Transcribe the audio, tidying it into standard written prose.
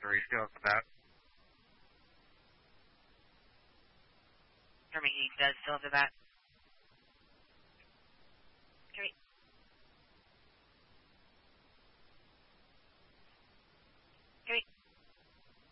sure he still has the bat. He does still have the bat.